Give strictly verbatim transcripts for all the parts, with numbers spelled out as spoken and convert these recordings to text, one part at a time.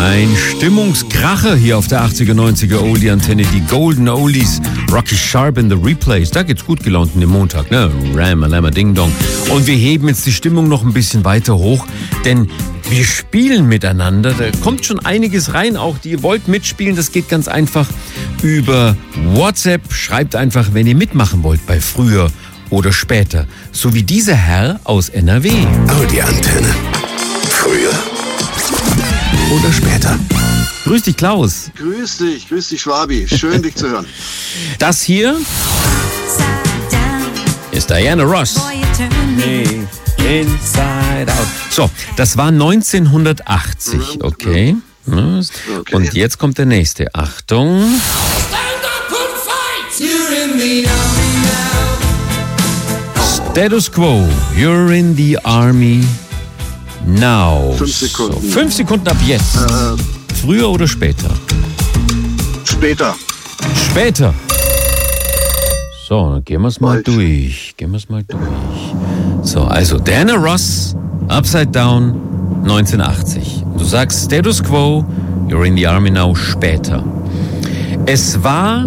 Ein Stimmungskracher hier auf der achtziger, neunziger Oldie-Antenne, die Golden Oldies, Rocky Sharp in the Replays. Da geht's gut gelaunt in dem Montag, ne? Ram, Lama, Ding Dong. Und wir heben jetzt die Stimmung noch ein bisschen weiter hoch, denn wir spielen miteinander. Da kommt schon einiges rein, auch die ihr wollt mitspielen. Das geht ganz einfach über WhatsApp. Schreibt einfach, wenn ihr mitmachen wollt bei früher oder später. So wie dieser Herr aus N R W. Audi-Antenne. Früher oder später. Grüß dich, Klaus. Grüß dich, grüß dich, Schwabi. Schön, dich zu hören. Das hier ist Diana Ross. Hey, inside out. So, das war neunzehnhundertachzig, okay? Okay. Und jetzt kommt der nächste. Achtung. Status Quo, you're in the army now. Fünf Sekunden. So, fünf Sekunden ab jetzt. Äh, Früher oder später? später. Später. So, dann gehen wir es mal Falsch. durch. Gehen wir es mal durch. So, also Diana Ross, Upside Down, neunzehnhundertachtzig. Du sagst Status Quo, you're in the army now, später. Es war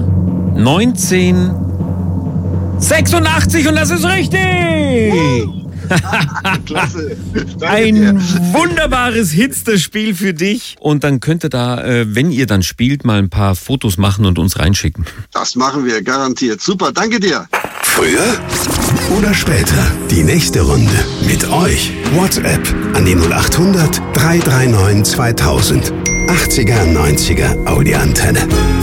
neunzehnhundertsechsundachtzig und das ist richtig! Klasse. Danke Ein dir. wunderbares Hitster-Spiel für dich. Und dann könnt ihr da, äh, wenn ihr dann spielt, mal ein paar Fotos machen und uns reinschicken. Das machen wir, garantiert. Super, danke dir. Früher oder später. Die nächste Runde mit euch. WhatsApp an die null acht hundert, drei drei neun zweitausend. achtziger, neunziger Audi-Antenne.